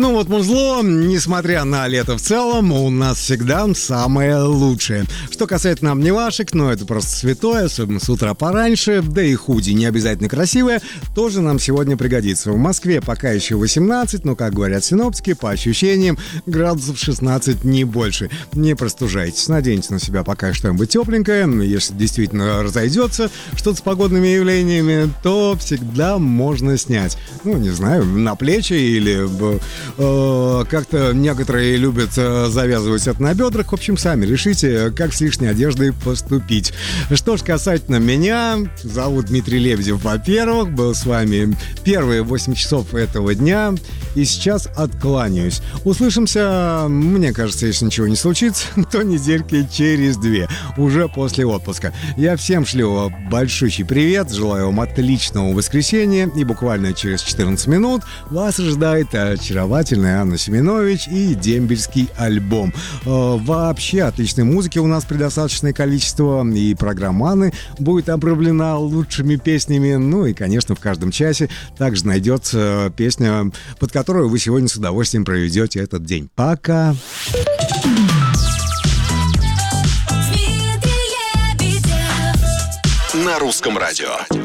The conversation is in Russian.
Ну вот музло, несмотря на лето в целом, у нас всегда самое лучшее. Что касается обнимашек, ну это просто святое, особенно с утра пораньше, да и худи не обязательно красивое, тоже нам сегодня пригодится. В Москве пока еще 18, но, как говорят синоптики, по ощущениям градусов 16, не больше. Не простужайтесь, наденьте на себя пока что-нибудь тепленькое, если действительно разойдется что-то с погодными явлениями, то всегда можно снять. Ну, не знаю, на плечи или как-то некоторые любят завязывать это на бедрах. В общем, сами решите, как с лишней одеждой поступить. Что ж касательно меня, зовут Дмитрий Лебедев, во-первых, был с вами первые 8 часов этого дня, и сейчас откланяюсь. Услышимся, мне кажется, если ничего не случится, то недельки через 2, уже после отпуска. Я всем шлю большущий привет, желаю вам отличного воскресенья, и буквально через 14 минут вас ожидает очаровательная Анна Семенович и дембельский альбом. Вообще отличной музыки у нас предостаточное количество, и программа Анны будет обрамлена лучшими песнями. Ну и, конечно, в каждом часе также найдется песня, под которую вы сегодня с удовольствием проведете этот день. Пока! На русском радио.